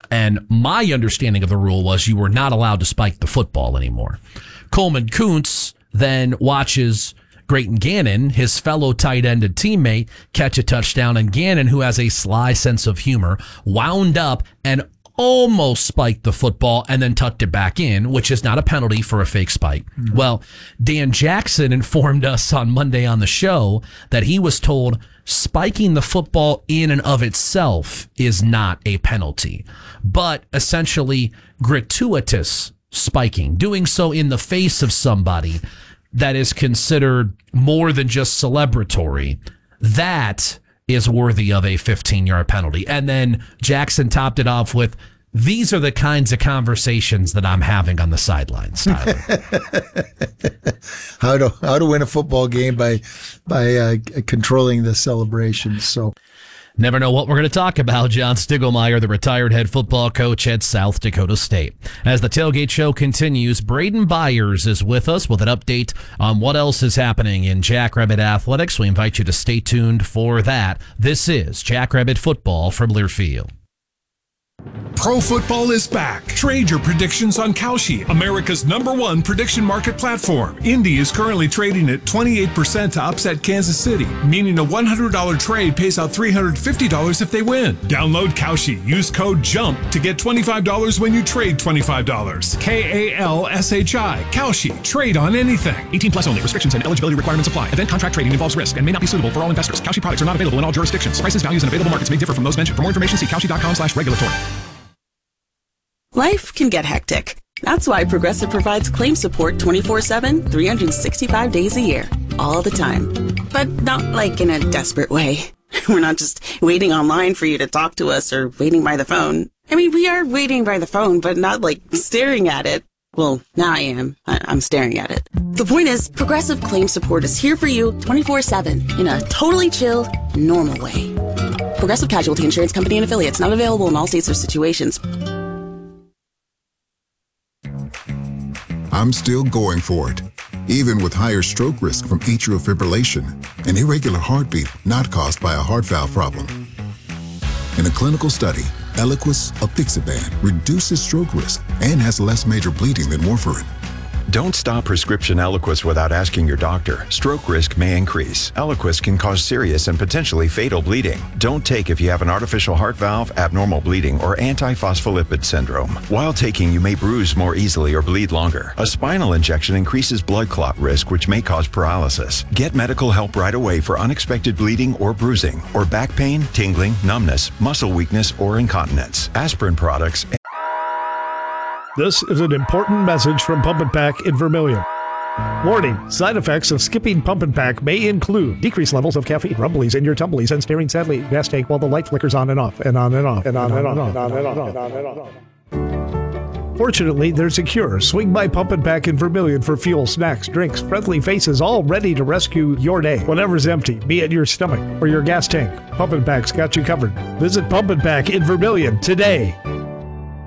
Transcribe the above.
And my understanding of the rule was you were not allowed to spike the football anymore. Coleman Kuntz then watches Grayton Gannon, his fellow tight-ended teammate, catch a touchdown, and Gannon, who has a sly sense of humor, wound up and almost spiked the football and then tucked it back in, which is not a penalty for a fake spike. Mm-hmm. Well, Dan Jackson informed us on Monday on the show that he was told spiking the football in and of itself is not a penalty, but essentially gratuitous spiking, doing so in the face of somebody that is considered more than just celebratory, that is worthy of a 15-yard penalty. And then Jackson topped it off with, these are the kinds of conversations that I'm having on the sidelines, Tyler. How to win a football game by controlling the celebrations. So never know what we're going to talk about. John Stiegelmeier, the retired head football coach at South Dakota State. As the Tailgate Show continues, Braden Byers is with us with an update on what else is happening in Jackrabbit Athletics. We invite you to stay tuned for that. This is Jackrabbit Football from Learfield. Pro football is back. Trade your predictions on Kalshi, America's #1 prediction market platform. Indy is currently trading at 28% to upset Kansas City, meaning a $100 trade pays out $350 if they win. Download Kalshi. Use code JUMP to get $25 when you trade $25. KALSHI. Kalshi. Trade on anything. 18 plus only. Restrictions and eligibility requirements apply. Event contract trading involves risk and may not be suitable for all investors. Kalshi products are not available in all jurisdictions. Prices, values, and available markets may differ from those mentioned. For more information, see kalshi.com/regulatory. Life can get hectic. That's why Progressive provides claim support 24/7, 365 days a year, all the time. But not like in a desperate way. We're not just waiting online for you to talk to us or waiting by the phone. I mean, we are waiting by the phone, but not like staring at it. Well, now I am. I'm staring at it. The point is, Progressive claim support is here for you 24/7 in a totally chill, normal way. Progressive Casualty Insurance Company and Affiliates, not available in all states or situations. I'm still going for it, even with higher stroke risk from atrial fibrillation, an irregular heartbeat not caused by a heart valve problem. In a clinical study, Eliquis apixaban reduces stroke risk and has less major bleeding than warfarin. Don't stop prescription Eliquis without asking your doctor. Stroke risk may increase. Eliquis can cause serious and potentially fatal bleeding. Don't take if you have an artificial heart valve, abnormal bleeding, or antiphospholipid syndrome. While taking, you may bruise more easily or bleed longer. A spinal injection increases blood clot risk, which may cause paralysis. Get medical help right away for unexpected bleeding or bruising, or back pain, tingling, numbness, muscle weakness, or incontinence. Aspirin products. This is an important message from Pump and Pack in Vermilion. Warning, side effects of skipping Pump and Pack may include decreased levels of caffeine, rumblies in your tumblies, and staring sadly at gas tank while the light flickers on and off, and on and off, and on and on, and on and on, and on and on. Fortunately, there's a cure. Swing by Pump and Pack in Vermilion for fuel, snacks, drinks, friendly faces, all ready to rescue your day. Whatever's empty, be it your stomach or your gas tank, Pump and Pack's got you covered. Visit Pump and Pack in Vermilion today.